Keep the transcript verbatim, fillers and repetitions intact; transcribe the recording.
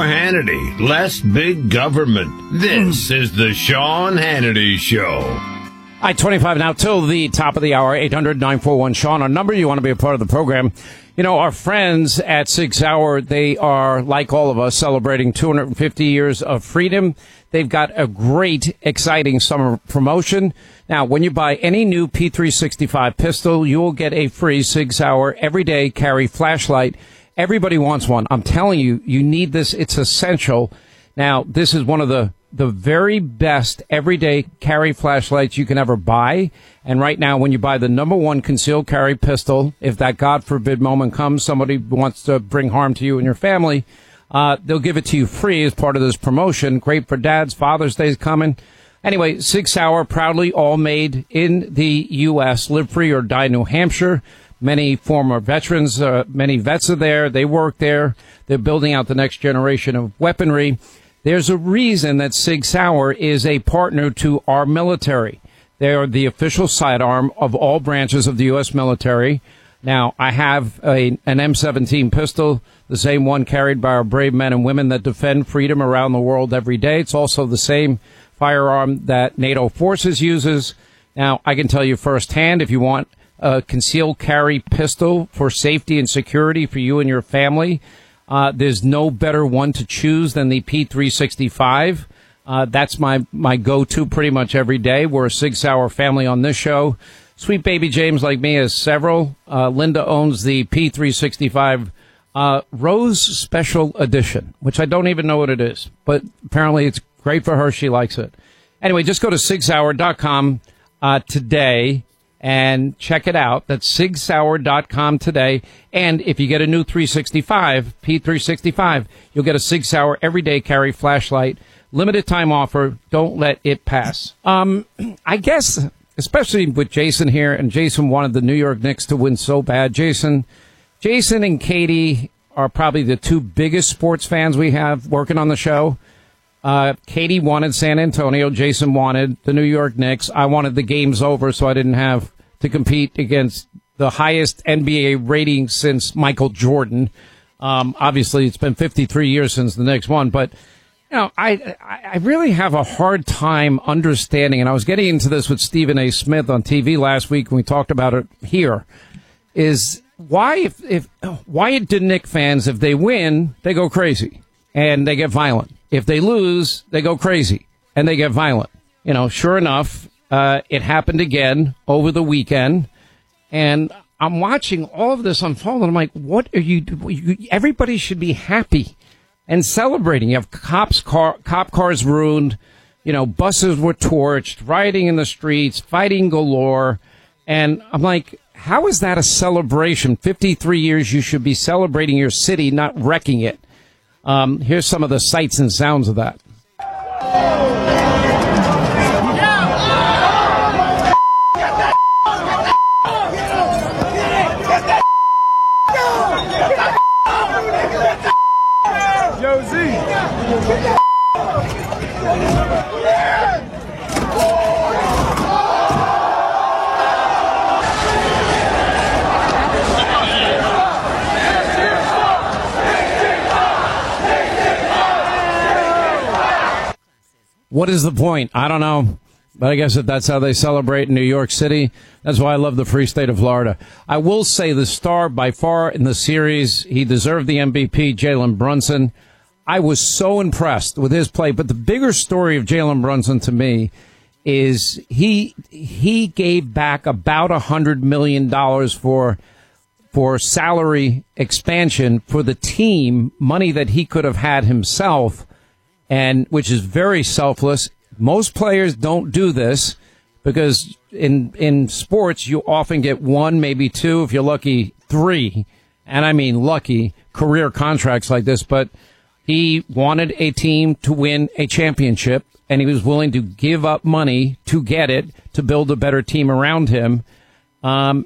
Hannity, less big government. This is the Sean Hannity Show. I twenty-five now till the top of the hour, eight hundred nine four one Sean. Our number, you want to be a part of the program. You know, our friends at Sig Sauer, they are, like all of us, celebrating two hundred fifty years of freedom. They've got a great, exciting summer promotion. Now, when you buy any new P three sixty-five pistol, you will get a free Sig Sauer everyday carry flashlight. Everybody wants one. I'm telling you, you need this. It's essential. Now, this is one of the the very best everyday carry flashlights you can ever buy. And right now, when you buy the number one concealed carry pistol, if that God forbid moment comes, somebody wants to bring harm to you and your family, uh, they'll give it to you free as part of this promotion. Great for dads. Father's Day is coming. Anyway, Sig Sauer, proudly all made in the U S Live free or die New Hampshire. Many former veterans, uh, many vets are there. They work there. They're building out the next generation of weaponry. There's a reason that Sig Sauer is a partner to our military. They are the official sidearm of all branches of the U S military. Now, I have a, an M seventeen pistol, the same one carried by our brave men and women that defend freedom around the world every day. It's also the same firearm that NATO forces uses. Now, I can tell you firsthand, if you want a concealed carry pistol for safety and security for you and your family, Uh, there's no better one to choose than the P three sixty-five. Uh, that's my, my go-to pretty much every day. We're a Sig Sauer family on this show. Sweet baby James, like me, has several. Uh, Linda owns the P three sixty-five uh, Rose Special Edition, which I don't even know what it is. But apparently it's great for her. She likes it. Anyway, just go to sig sauer dot com uh, today and check it out. That's sig sauer dot com today. And if you get a new three sixty-five, P three sixty-five, you'll get a Sig Sauer everyday carry flashlight. Limited time offer. Don't let it pass. Um, I guess, especially with Jason here, and Jason wanted the New York Knicks to win so bad. Jason, Jason and Katie are probably the two biggest sports fans we have working on the show. Uh, Katie wanted San Antonio. Jason wanted the New York Knicks. I wanted the games over so I didn't have to compete against the highest N B A rating since Michael Jordan. Um, obviously, it's been fifty-three years since the Knicks won. But, you know, I, I really have a hard time understanding, and I was getting into this with Stephen A. Smith on T V last week when we talked about it here, is why, if, if why do Knicks fans, if they win, they go crazy and they get violent? If they lose, they go crazy and they get violent. You know, sure enough, uh, it happened again over the weekend. And I'm watching all of this unfold. And I'm like, what are you doing? Everybody should be happy and celebrating. You have cops car, cop cars ruined. You know, buses were torched, rioting in the streets, fighting galore. And I'm like, how is that a celebration? fifty-three years, you should be celebrating your city, not wrecking it. Um, here's some of the sights and sounds of that. Yo, Z. What is the point? I don't know. But I guess that that's how they celebrate in New York City. That's why I love the free state of Florida. I will say the star by far in the series, he deserved the M V P, Jalen Brunson. I was so impressed with his play. But the bigger story of Jalen Brunson to me is he he gave back about one hundred million dollars for for salary expansion for the team, money that he could have had himself, and which is very selfless. Most players don't do this because in in sports, you often get one, maybe two, if you're lucky, three. And I mean lucky career contracts like this. But he wanted a team to win a championship, and he was willing to give up money to get it, to build a better team around him. Um,